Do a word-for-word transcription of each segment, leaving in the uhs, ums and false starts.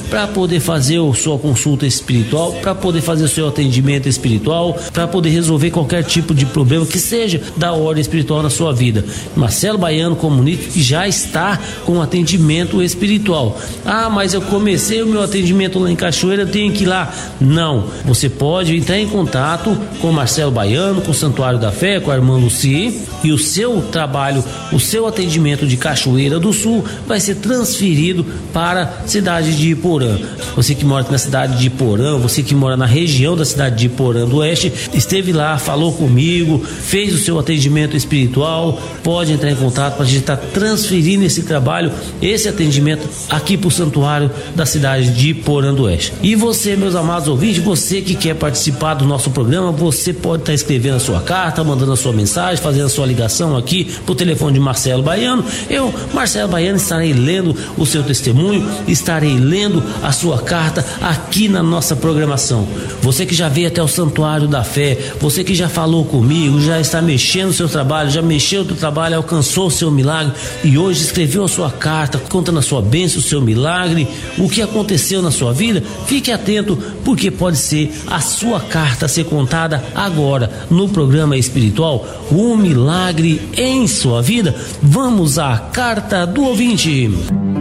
para poder fazer a sua consulta espiritual, para poder fazer o seu atendimento espiritual, para poder resolver qualquer tipo de problema que seja da ordem espiritual na sua vida. Marcelo Baiano comunica que já está com atendimento espiritual. Ah, mas eu comecei o meu atendimento lá em Cachoeira, eu tenho que ir lá. Não, você pode entrar em contato com Marcelo Baiano, com o Santuário da Fé, com a irmã Luci, e o seu trabalho, o seu atendimento de Cachoeira do Sul vai ser transferido para a cidade de Iporã. Você que mora na cidade de Iporã, você que mora na região da cidade de Iporã do Oeste, esteve lá, falou comigo, fez o seu atendimento espiritual, pode entrar em contato para a gente estar tá transferindo esse trabalho, esse atendimento aqui para o santuário da cidade de Iporã do Oeste. E você, meus amados ouvintes, você que quer participar do nosso programa, você pode estar tá escrevendo a sua carta, mandando a sua mensagem, fazendo a sua ligação aqui pro telefone de Marcelo Baiano. Eu, Marcelo Baiano, estarei lendo o seu testemunho, estarei lendo a sua carta aqui na nossa programação. Você que já veio até o Santuário da Fé, você que já falou comigo, já está mexendo no seu trabalho, já mexeu no trabalho, alcançou o seu milagre e hoje escreveu a sua carta, contando a sua bênção, o seu milagre, o que aconteceu na sua vida, fique atento, porque pode ser a sua carta ser contada agora no programa espiritual O Milagre em Sua Vida. Vamos à carta do ouvinte.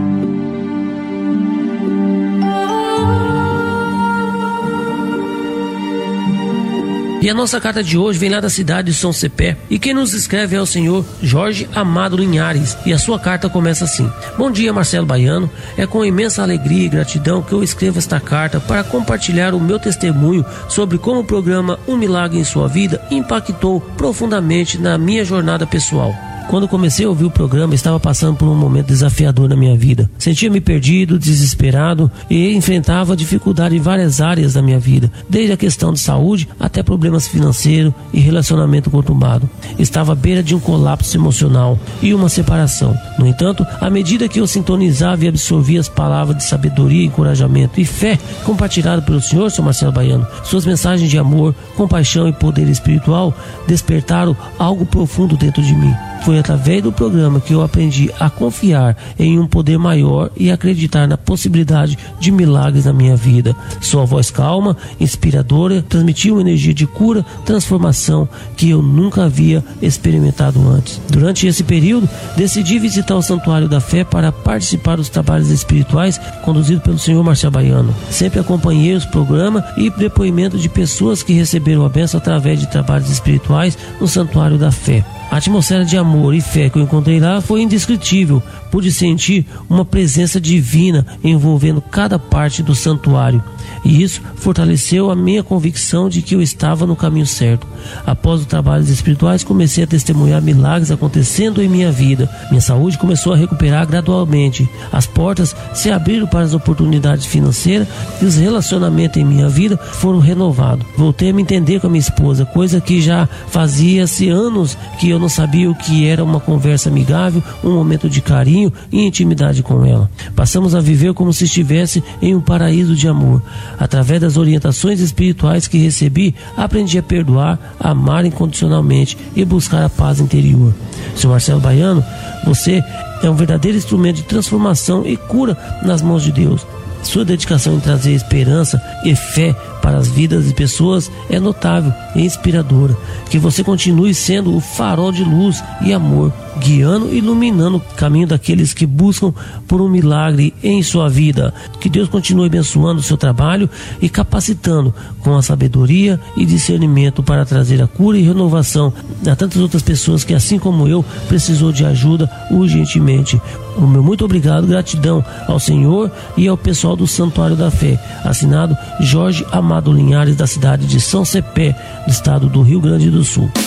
E a nossa carta de hoje vem lá da cidade de São Cepé, e quem nos escreve é o senhor Jorge Amado Linhares, e a sua carta começa assim: bom dia, Marcelo Baiano, é com imensa alegria e gratidão que eu escrevo esta carta para compartilhar o meu testemunho sobre como o programa Um Milagre em Sua Vida impactou profundamente na minha jornada pessoal. Quando comecei a ouvir o programa, estava passando por um momento desafiador na minha vida. Sentia-me perdido, desesperado e enfrentava dificuldade em várias áreas da minha vida, desde a questão de saúde até problemas financeiros e relacionamento conturbado. Estava à beira de um colapso emocional e uma separação. No entanto, à medida que eu sintonizava e absorvia as palavras de sabedoria, encorajamento e fé compartilhadas pelo senhor, seu Marcelo Baiano, suas mensagens de amor, compaixão e poder espiritual despertaram algo profundo dentro de mim. Foi através do programa que eu aprendi a confiar em um poder maior e acreditar na possibilidade de milagres na minha vida. Sua voz calma, inspiradora, transmitia uma energia de cura, transformação que eu nunca havia experimentado antes. Durante esse período, decidi visitar o Santuário da Fé para participar dos trabalhos espirituais conduzidos pelo senhor Marcelo Baiano. Sempre acompanhei os programas e depoimentos de pessoas que receberam a bênção através de trabalhos espirituais no Santuário da Fé. A atmosfera de amor e fé que eu encontrei lá foi indescritível. Pude sentir uma presença divina envolvendo cada parte do santuário. E isso fortaleceu a minha convicção de que eu estava no caminho certo. Após os trabalhos espirituais, comecei a testemunhar milagres acontecendo em minha vida. Minha saúde começou a recuperar gradualmente. As portas se abriram para as oportunidades financeiras e os relacionamentos em minha vida foram renovados. Voltei a me entender com a minha esposa, coisa que já fazia-se anos que eu não sabia o que era uma conversa amigável, um momento de carinho e intimidade com ela. Passamos a viver como se estivesse em um paraíso de amor. Através das orientações espirituais que recebi, aprendi a perdoar, a amar incondicionalmente e buscar a paz interior. senhor Marcelo Baiano, você é um verdadeiro instrumento de transformação e cura nas mãos de Deus. Sua dedicação em trazer esperança e fé para as vidas de pessoas é notável e inspiradora. Que você continue sendo o farol de luz e amor, guiando e iluminando o caminho daqueles que buscam por um milagre em sua vida. Que Deus continue abençoando o seu trabalho e capacitando com a sabedoria e discernimento para trazer a cura e renovação a tantas outras pessoas que, assim como eu, precisou de ajuda urgentemente. O meu muito obrigado, gratidão ao Senhor e ao pessoal do Santuário da Fé. Assinado Jorge Amado Linhares, da cidade de São Cepé, do estado do Rio Grande do Sul.